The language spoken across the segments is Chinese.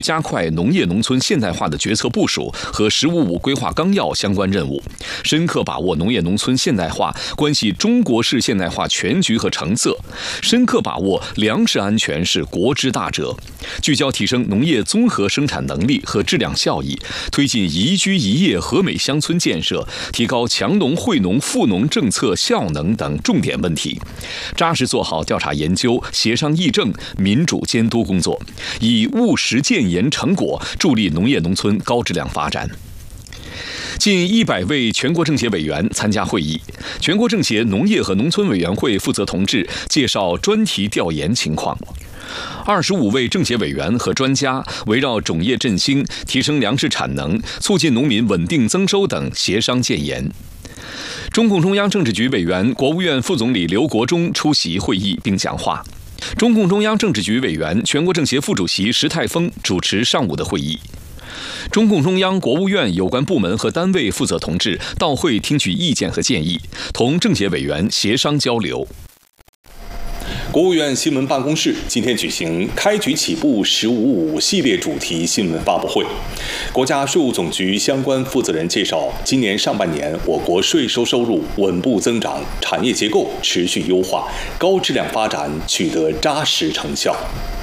加快农业农村现代化的决策部署和“十五五”规划纲要相关任务，深刻把握农业农村现代化关系中国式现代化全局和成色，深刻把握粮食安全是国之大责，聚焦提升农业综合生产能力和质量效益，推进宜居宜业和美乡村建设，提高强农惠农富农政策效能等重点问题，扎实做好调查研究、协商议政、民主监督工作，以务实践研成果助力农业农村高质量发展。近100位全国政协委员参加会议，全国政协农业和农村委员会负责同志介绍专题调研情况。25位政协委员和专家围绕种业振兴、提升粮食产能、促进农民稳定增收等协商建言。中共中央政治局委员、国务院副总理刘国中出席会议并讲话。中共中央政治局委员、全国政协副主席石泰峰主持上午的会议。中共中央、国务院有关部门和单位负责同志到会听取意见和建议，同政协委员协商交流。 国务院新闻办公室今天举行开局起步“15.5”系列主题新闻发布会。国家税务总局相关负责人介绍，今年上半年我国税收收入稳步增长，产业结构持续优化，高质量发展取得扎实成效。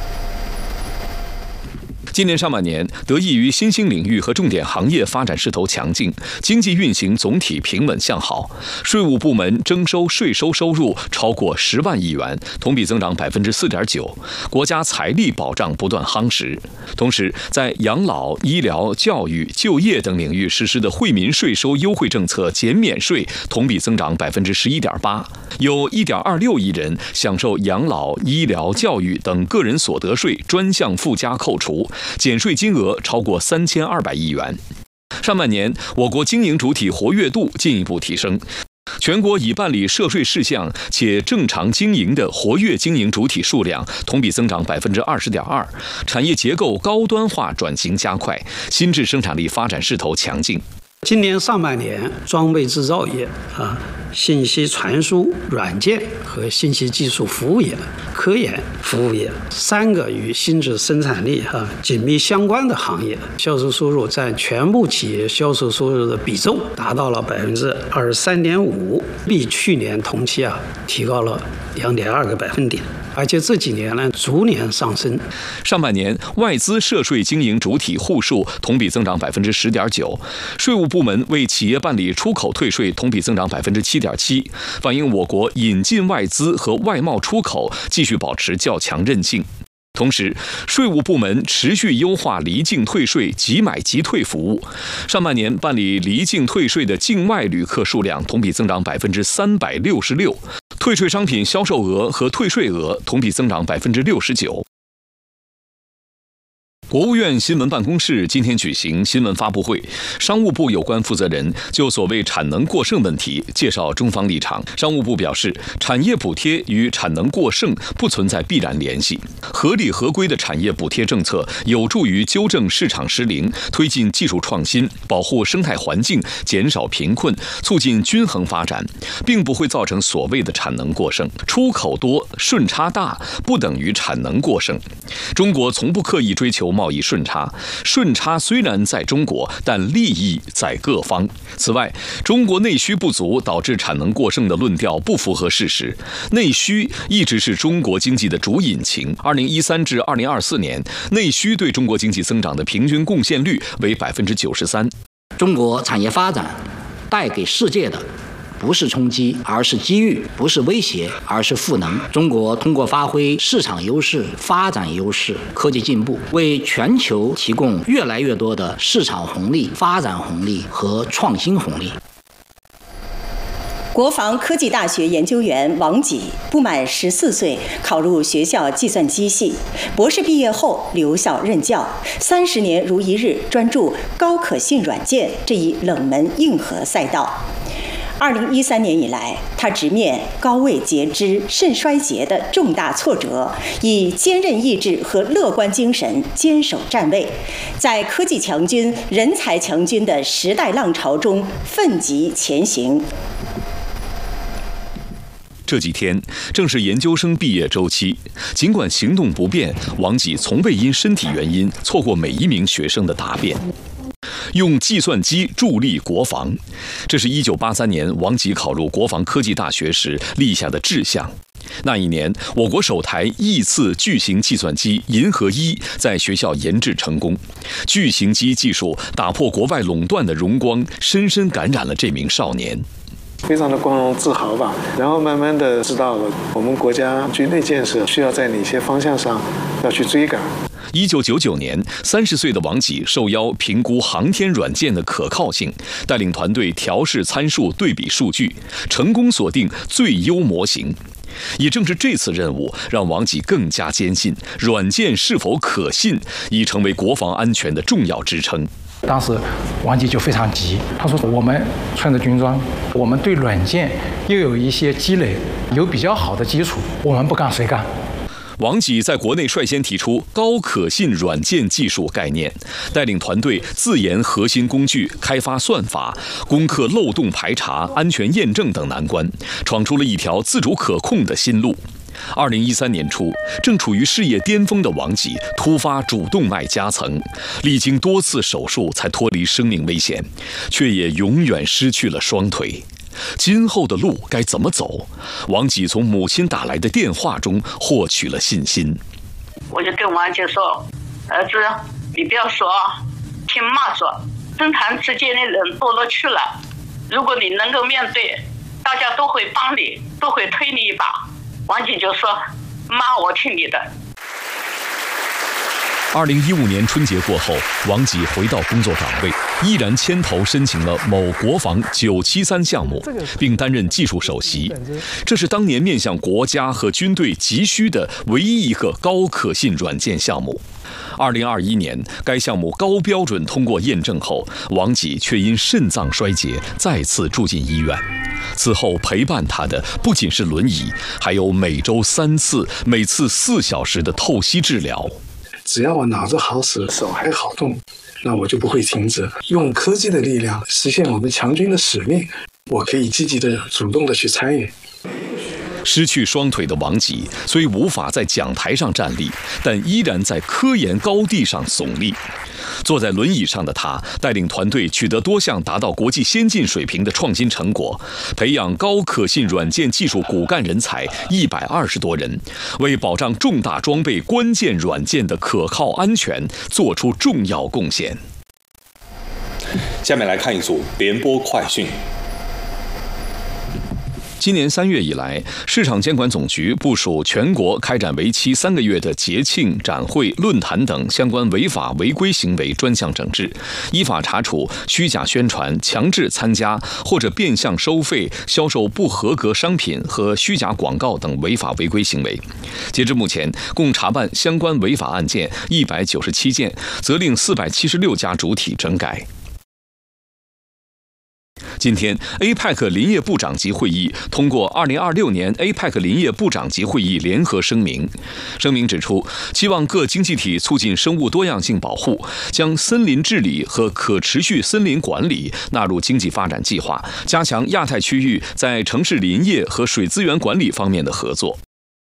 今年上半年，得益于新兴领域和重点行业发展势头强劲，经济运行总体平稳向好，税务部门征收税收收入超过10万亿元，同比增长4.9%，国家财力保障不断夯实。同时，在养老、医疗、教育、就业等领域实施的惠民税收优惠政策减免税同比增长11.8%，有1.26亿人享受养老、医疗、教育等个人所得税专项附加扣除，减税金额超过3200亿元。上半年，我国经营主体活跃度进一步提升，全国已办理涉税事项且正常经营的活跃经营主体数量同比增长20.2%，产业结构高端化转型加快，新质生产力发展势头强劲。 今年上半年，装备制造业、信息传输、软件和信息技术服务业、科研服务业3个与新质生产力紧密相关的行业，销售收入占全部企业销售收入的比重达到了23.5%，比去年同期提高了2.2个百分点。而且这几年呢，逐年上升。 上半年外资涉税经营主体户数同比增长10.9%，税务部门为企业办理出口退税同比增长7.7%，反映我国引进外资和外贸出口继续保持较强韧性。同时，税务部门持续优化离境退税即买即退服务。上半年办理离境退税的境外旅客数量同比增长366%，退税商品销售额和退税额同比增长69%。国务院新闻办公室今天举行新闻发布会，商务部有关负责人就所谓产能过剩问题介绍中方立场。商务部表示，产业补贴与产能过剩不存在必然联系，合理合规的产业补贴政策有助于纠正市场失灵，推进技术创新，保护生态环境，减少贫困，促进均衡发展，并不会造成所谓的产能过剩。出口多、顺差大不等于产能过剩。中国从不刻意追求贸易顺差，顺差虽然在中国，但利益在各方。此外，中国内需不足导致产能过剩的论调不符合事实。内需一直是中国经济的主引擎。2013至2024年，内需对中国经济增长的平均贡献率为93%。 中国产业发展带给世界的不是冲击，而是机遇；不是威胁，而是赋能。中国通过发挥市场优势、发展优势、科技进步，为全球提供越来越多的市场红利、发展红利和创新红利。 国防科技大学研究员王吉不满14岁考入学校计算机系，博士毕业后留校任教，30年如一日专注高可信软件这一冷门硬核赛道。2013年以来，他直面高位截肢、肾衰竭的重大挫折，以坚韧意志和乐观精神坚守站位，在科技强军、人才强军的时代浪潮中奋楫前行。 这几天正是研究生毕业周期，尽管行动不便，王给从未因身体原因错过每一名学生的答辩。用计算机助力国防，这是1983年王给考入国防科技大学时立下的志向。那一年，我国首台亿次巨型计算机银河1在学校研制成功，巨型机技术打破国外垄断的荣光，深深感染了这名少年。 非常的光荣自豪吧，然后慢慢的知道了我们国家军队建设需要在哪些方向上要去追赶。 1999年，30岁的王给受邀评估航天软件的可靠性，带领团队调试参数、对比数据，成功锁定最优模型。也正是这次任务，让王给更加坚信软件是否可信已成为国防安全的重要支撑。 当时王给就非常急，他说我们穿着军装，我们对软件又有一些积累，有比较好的基础，我们不干谁干。 王给在国内率先提出高可信软件技术概念，带领团队自研核心工具，开发算法，攻克漏洞排查、安全验证等难关，闯出了一条自主可控的新路。2013年初，正处于事业巅峰的王给突发主动脉夹层，历经多次手术才脱离生命危险，却也永远失去了双腿。今后的路该怎么走？王给从母亲打来的电话中获取了信心。 我就跟王给说：“儿子，你不要说，听妈说。政坛之间的人多了去了，如果你能够面对，大家都会帮你，都会推你一把。”王给就说：“妈，我听你的。” 2015年春节过后，王给回到工作岗位，毅然牵头申请了某国防973项目，并担任技术首席。这是当年面向国家和军队急需的唯一一个高可信软件项目。2021年，该项目高标准通过验证后，王给却因肾脏衰竭再次住进医院。此后陪伴他的不仅是轮椅，还有每周3次、每次4小时的透析治疗。 只要我脑子好使，手还好动，那我就不会停止。用科技的力量实现我们强军的使命，我可以积极的、主动的去参与。 失去双腿的王给虽无法在讲台上站立，但依然在科研高地上耸立。坐在轮椅上的他，带领团队取得多项达到国际先进水平的创新成果，培养高可信软件技术骨干人才120多人，为保障重大装备关键软件的可靠安全做出重要贡献。 下面来看一组联播快讯。 今年3月以来，市场监管总局部署全国开展为期3个月的节庆、展会、论坛等相关违法违规行为专项整治，依法查处虚假宣传、强制参加或者变相收费、销售不合格商品和虚假广告等违法违规行为。截至目前，共查办相关违法案件197件，责令476家主体整改。今天 ，APEC 林业部长级会议通过2026年 APEC 林业部长级会议联合声明。声明指出，期望各经济体促进生物多样性保护，将森林治理和可持续森林管理纳入经济发展计划，加强亚太区域在城市林业和水资源管理方面的合作。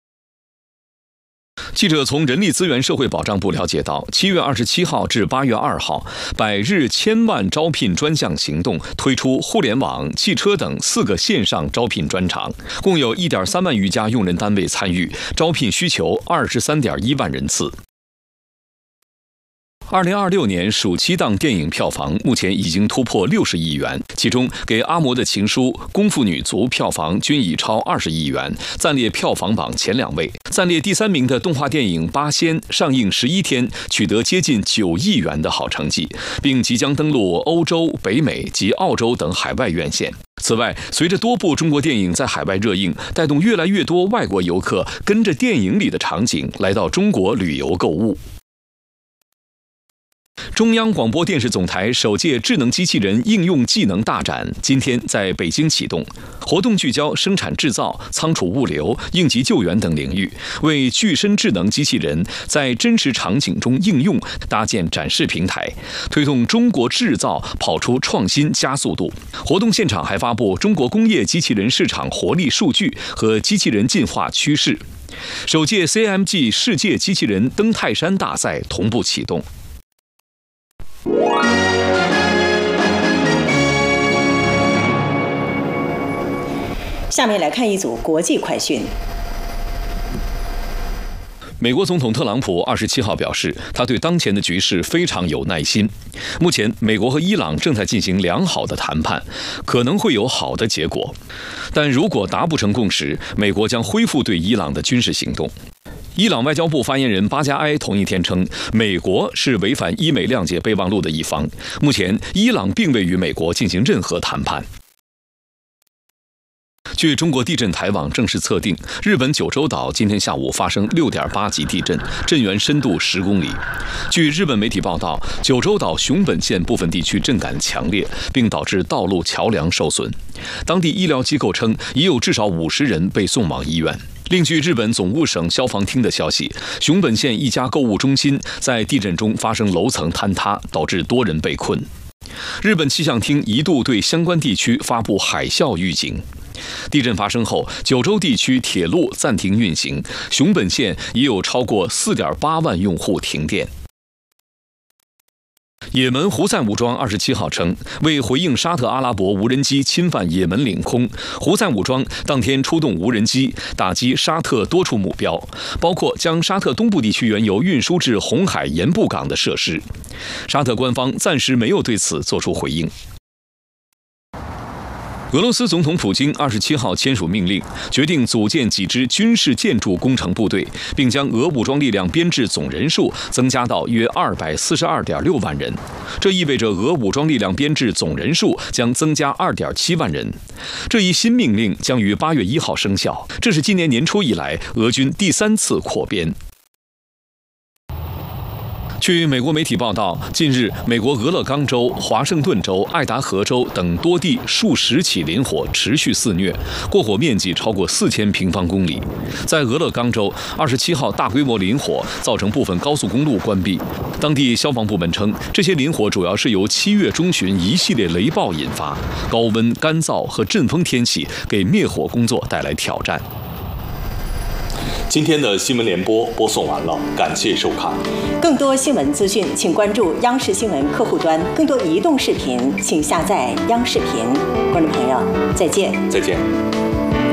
记者从人力资源社会保障部了解到，7月27号至8月2号，100日千万招聘专项行动推出互联网、汽车等4个线上招聘专场，共有1.3万余家用人单位参与，招聘需求23.1万人次。2026年暑期档电影票房目前已经突破60亿元，其中《给阿嬷的情书》、《功夫女足》票房均已超20亿元，暂列票房榜前2位。暂列第3名的动画电影《八仙》上映11天，取得接近9亿元的好成绩，并即将登陆欧洲、北美及澳洲等海外院线。此外，随着多部中国电影在海外热映，带动越来越多外国游客跟着电影里的场景来到中国旅游购物。 中央广播电视总台首届智能机器人应用技能大展今天在北京启动，活动聚焦生产制造、仓储物流、应急救援等领域，为具身智能机器人在真实场景中应用搭建展示平台，推动中国制造跑出创新加速度。活动现场还发布中国工业机器人市场活力数据和机器人进化趋势。首届 CMG 世界机器人登泰山大赛同步启动。 下面来看一组国际快讯。 美国总统特朗普27号表示，他对当前的局势非常有耐心。目前，美国和伊朗正在进行良好的谈判，可能会有好的结果。但如果达不成共识，美国将恢复对伊朗的军事行动。伊朗外交部发言人巴加埃同一天称，美国是违反伊美谅解备忘录的一方。目前，伊朗并未与美国进行任何谈判。据中国地震台网正式测定，日本九州岛今天下午发生6.8级地震，震源深度10公里。据日本媒体报道，九州岛熊本县部分地区震感强烈，并导致道路桥梁受损。当地医疗机构称，已有至少50人被送往医院。另据日本总务省消防厅的消息，熊本县一家购物中心在地震中发生楼层坍塌，导致多人被困。日本气象厅一度对相关地区发布海啸预警。地震发生后，九州地区铁路暂停运行，熊本县已有超过4.8万用户停电。也门胡塞武装27号称，为回应沙特阿拉伯无人机侵犯也门领空，胡塞武装当天出动无人机打击沙特多处目标，包括将沙特东部地区原油运输至红海盐布港的设施。沙特官方暂时没有对此作出回应。俄罗斯总统普京27号签署命令，决定组建几支军事建筑工程部队，并将俄武装力量编制总人数增加到约242.6万人。这意味着俄武装力量编制总人数将增加2.7万人。这一新命令将于8月1号生效，这是今年年初以来俄军第3次扩编。据美国媒体报道，近日美国俄勒冈州、华盛顿州、爱达荷州等多地数十起林火持续肆虐，过火面积超过4000平方公里。在俄勒冈州，27号大规模林火造成部分高速公路关闭。当地消防部门称，这些林火主要是由7月中旬一系列雷暴引发，高温、干燥和阵风天气给灭火工作带来挑战。 今天的新闻联播播送完了，感谢收看。 更多新闻资讯，请关注央视新闻客户端；更多移动视频，请下载央视频。观众朋友，再见。 再见。